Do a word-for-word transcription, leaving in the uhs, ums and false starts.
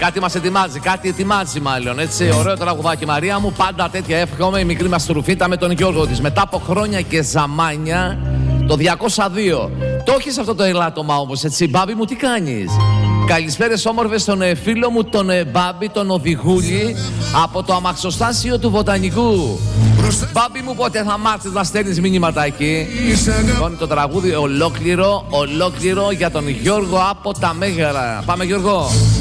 Κάτι μας ετοιμάζει, κάτι ετοιμάζει μάλλον. Έτσι, ωραίο τραγουδάκι, Μαρία μου. Πάντα τέτοια εύχομαι. Η μικρή μας τρουφίτα με τον Γιώργο της. Μετά από χρόνια και ζαμάνια, το διακόσια δύο. Το έχεις αυτό το ελάττωμα όμως, έτσι. Μπάμπη μου, τι κάνεις? Καλησπέρες όμορφες στον ε, φίλο μου τον ε, Μπάμπη, τον Οδηγούλη, από το αμαξοστάσιο του Βοτανικού. Μπάμπη μου, πότε θα μάθεις να στέλνεις μηνύματα εκεί? Λοιπόν, το τραγούδι ολόκληρο, ολόκληρο για τον Γιώργο από τα Μέγαρα. Πάμε, Γιώργο.